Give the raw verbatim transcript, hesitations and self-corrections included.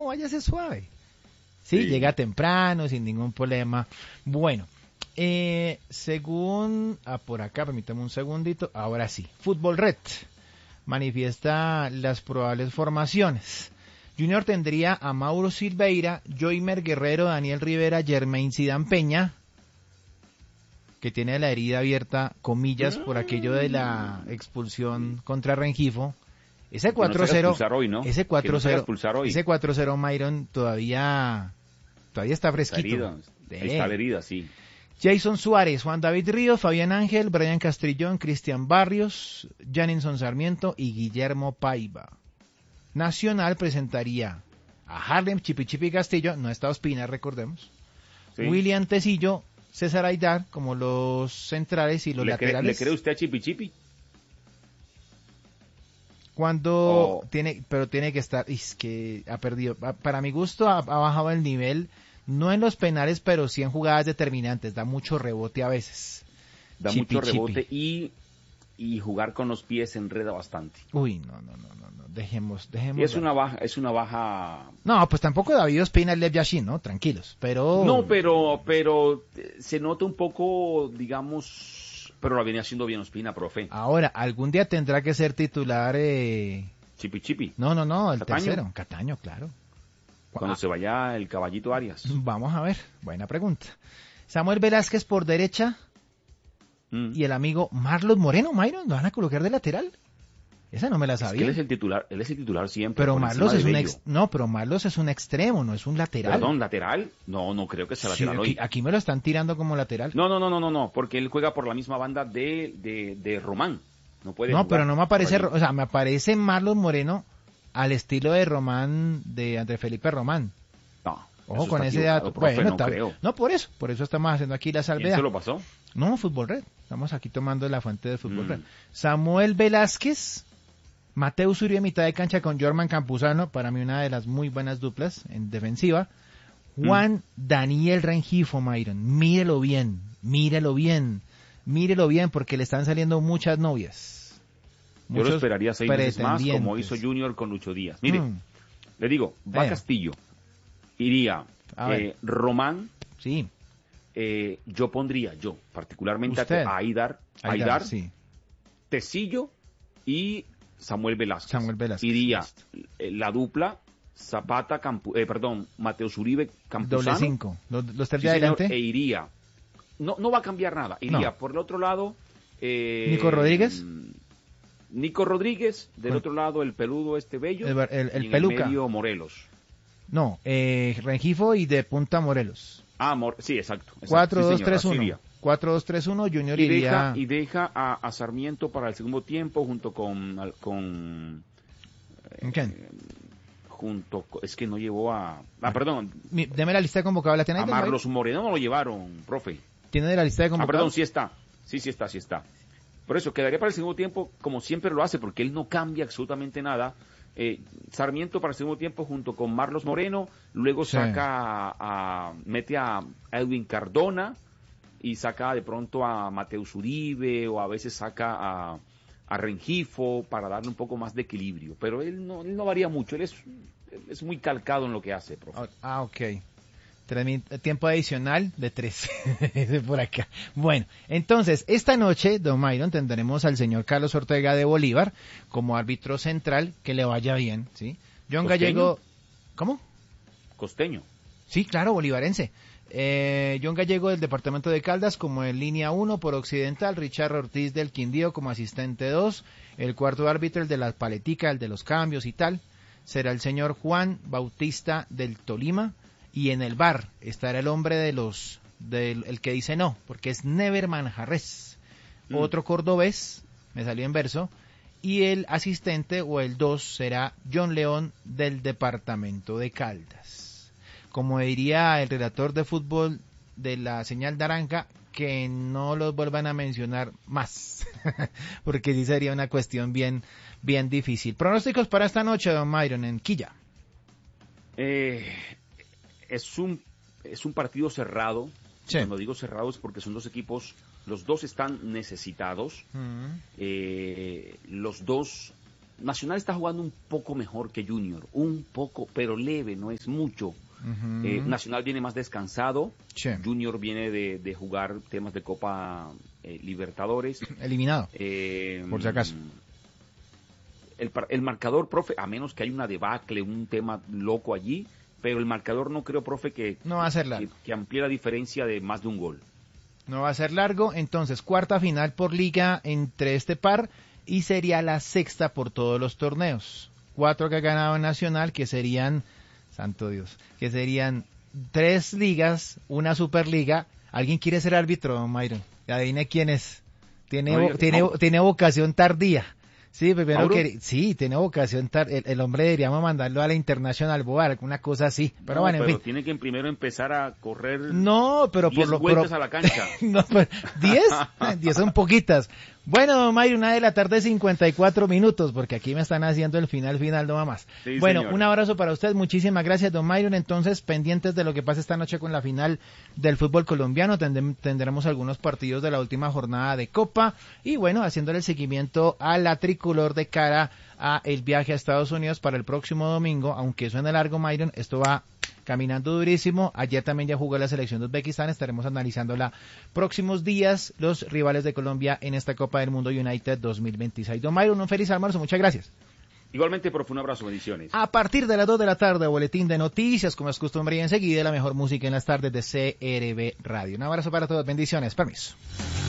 váyase suave. Sí, Sí. llega temprano, sin ningún problema. Bueno, eh, según, ah, por acá, permítame un segundito, ahora sí, Fútbol Red manifiesta las probables formaciones. Junior tendría a Mauro Silveira, Joimer Guerrero, Daniel Rivera, Jermain Zidane Peña, que tiene la herida abierta, comillas, por aquello de la expulsión contra Rengifo. Ese Que no se cuatro haga cero, expulsar hoy, ¿no? ese Que cuatro no se haga cero, expulsar hoy. ese cuatro cero Myron todavía, todavía está Está fresquito. herida. Sí. Está la herida, sí. Jason Suárez, Juan David Ríos, Fabián Ángel, Brian Castrillón, Cristian Barrios, Janinson Sarmiento y Guillermo Paiva. Nacional presentaría a Harlem Chipi Chipi Castillo, no está Ospina, recordemos, Sí. William Tecillo, César Aidar como los centrales y los ¿Le, cree, laterales. ¿Le cree usted a Chipi Chipi? Cuando Oh. tiene, pero tiene que estar, es que ha perdido, para mi gusto ha, ha bajado el nivel, no en los penales, pero sí en jugadas determinantes, da mucho rebote a veces. Da Chipi, mucho rebote chipi. y, y jugar con los pies enreda bastante. Uy, no, no, no, no, no, dejemos, dejemos. Y es una baja, es una baja. No, pues tampoco David Ospina es Lev Yashin, ¿no? Tranquilos, pero. No, pero, pero eh, se nota un poco, digamos, pero la viene haciendo bien Ospina, profe. Ahora, algún día tendrá que ser titular, eh... Chipi Chipi. No, no, no, el ¿Cataño? tercero, Cataño, claro. Cuando Ah, se vaya el caballito Arias. Vamos a ver, buena pregunta. Samuel Velázquez por derecha Mm. y el amigo Marlos Moreno, Myron, ¿lo van a colocar de lateral? Esa no me la Es que sabía. él es el titular, él es el titular siempre. Pero por Marlos encima es de un Bello. ex... No, pero Marlos es un extremo, no es un lateral. Perdón, lateral. No, no creo que sea Sí, lateral aquí, hoy. aquí me lo están tirando como lateral. No, no, no, no, no, no, porque él juega por la misma banda de, de, de Román. No puede No, jugar pero no me por aparece, allí. o sea, me aparece Marlos Moreno al estilo de Román, de André Felipe Román. No, Ojo eso con está ese equivocado, dato. profe, Bueno, no está- creo. no, por eso, por eso estamos haciendo aquí la ¿Quién salvedad. se lo pasó? No, Fútbol Red. Estamos aquí tomando la fuente de Fútbol Mm. Red. Samuel Velázquez, Mateus Uribe mitad de cancha con Jorman Campuzano, para mí una de las muy buenas duplas en defensiva. Juan Mm. Daniel Rengifo, Myron, mírelo bien, mírelo bien, mírelo bien porque le están saliendo muchas novias. Yo lo Muchos esperaría seis meses más, como pretendientes. hizo Junior con Lucho Díaz. Mire, Mm, le digo, va Eh. Castillo, iría A ver. eh, Román, sí, eh, yo pondría, yo, particularmente Usted. a Aidar, Aidar, Aidar, sí. Tecillo y Samuel Velázquez. Samuel Velázquez, Iría listo. eh, la dupla Zapata, Campu, eh, perdón, Mateus Uribe, Campuzano. Doble cinco. Los, los tres Sí, de señor, adelante. e iría, no, no va a cambiar nada, iría No. por el otro lado. Eh, Nico Rodríguez. Nico Rodríguez, del Con- otro lado el peludo este bello. El, el, el y en peluca. el medio Morelos. No, eh, Rengifo y de punta Morelos. Ah, Mor- sí, exacto. exacto. cuatro Sí, dos señor, tres así uno. iría. cuatro dos tres uno, Junior Y iría... deja, y deja a, a Sarmiento para el segundo tiempo junto con... al- con ¿En quién? junto con- es que no llevó a... Ah, perdón, Mi- deme la lista de convocados. ¿La tiene a ahí, Marlos Moreno no lo llevaron, profe. ¿Tiene de la lista de Ah, convocados? perdón, sí está. Sí, sí está, sí está. Por eso, quedaría para el segundo tiempo como siempre lo hace, porque él no cambia absolutamente nada. Eh, Sarmiento para el segundo tiempo junto con Marlos Moreno, luego Sí. saca a, a- mete a Edwin Cardona y saca de pronto a Mateus Uribe o a veces saca a, a Rengifo para darle un poco más de equilibrio. Pero él no, él no varía mucho, él es, él es muy calcado en lo que hace, profe. Ah, ok. Tres min- tiempo adicional de tres. Ese por acá. Bueno, entonces, esta noche, don Myron, tendremos al señor Carlos Ortega de Bolívar como árbitro central. Que le vaya bien, ¿sí? John ¿Costeño? Gallego... ¿Cómo? Costeño. Sí, claro, bolivarense. Eh, John Gallego del departamento de Caldas como en línea uno por Occidental, Richard Ortiz del Quindío como asistente dos, el cuarto árbitro, el de la paletica, el de los cambios y tal, será el señor Juan Bautista del Tolima, y en el bar estará el hombre de los, del el que dice no, porque es Never Manjarres, Mm. otro cordobés, me salió en verso, y el asistente o el dos será John León del departamento de Caldas. Como diría el relator de fútbol de la señal naranja, que no los vuelvan a mencionar más, porque sí sería una cuestión bien, bien difícil. Pronósticos para esta noche, don Myron, en Quilla. Eh, es un es un partido cerrado. Sí. Cuando digo cerrado es porque son dos equipos, los dos están necesitados. Mm. Eh, los dos Nacional está jugando un poco mejor que Junior, un poco, pero leve, no es mucho. Uh-huh. eh, Nacional viene más descansado, sí. Junior viene de, de jugar temas de Copa eh, Libertadores. Eliminado, eh, por si acaso. El, el marcador, profe, a menos que haya una debacle, un tema loco allí, pero el marcador no creo, profe, que, no va a ser largo. que, que amplíe la diferencia de más de un gol. No va a ser largo, entonces cuarta final por liga entre este par y sería la sexta por todos los torneos. Cuatro que ha ganado Nacional, que serían, santo Dios, que serían tres ligas, una superliga. ¿Alguien quiere ser árbitro, don Myron? Adivine quién es. Tiene, no, tiene, no. tiene vocación tardía. Sí, primero que sí, tiene vocación, tar, el, el hombre deberíamos mandarlo a la International Board, una cosa así, pero no, bueno, pero en fin. Tiene que primero empezar a correr no, pero por lo vueltas pero, a la cancha. no, pero, diez, diez son poquitas. Bueno, don Mayro, una de la tarde, cincuenta y cuatro minutos, porque aquí me están haciendo el final, final, no va más. Sí, bueno, señor. Un abrazo para usted, muchísimas gracias, don Mayro. Entonces, pendientes de lo que pase esta noche con la final del fútbol colombiano, tendremos, tendremos algunos partidos de la última jornada de Copa, y bueno, haciéndole el seguimiento a la tricolor de cara a el viaje a Estados Unidos para el próximo domingo, aunque suene largo, Myron, esto va caminando durísimo. Ayer también ya jugó la selección de Uzbekistán, estaremos analizándola próximos días, los rivales de Colombia en esta Copa del Mundo United dos mil veintiséis. Don Myron, un feliz almuerzo, muchas gracias. Igualmente, profe, un abrazo, bendiciones. A partir de las dos de la tarde, boletín de noticias, como es costumbre, y enseguida la mejor música en las tardes de C R B Radio. Un abrazo para todos, bendiciones, permiso.